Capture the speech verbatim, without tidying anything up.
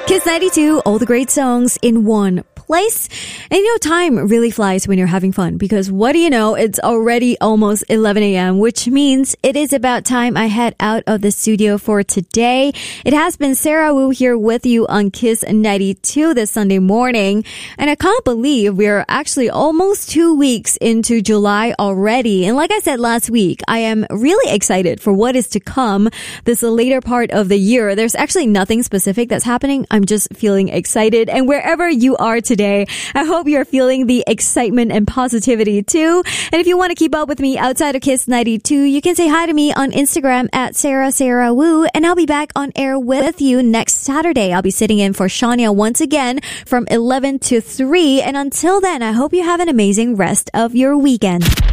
Kiss ninety-two, all the great songs in one place. And you know, time really flies when you're having fun because what do you know? It's already almost eleven a.m., which means it is about time I head out of the studio for today. It has been Sarah Wu here with you on Kiss ninety-two this Sunday morning. And I can't believe we're actually almost two weeks into July already. And like I said last week, I am really excited for what is to come this later part of the year. There's actually nothing specific that's happening. I'm just feeling excited. And wherever you are today, I hope you're feeling the excitement and positivity too. And if you want to keep up with me outside of Kiss ninety-two, you can say hi to me on Instagram at Sarah Sarah Wu, and I'll be back on air with you next Saturday. I'll be sitting in for Shania once again from eleven to three. And until then, I hope you have an amazing rest of your weekend.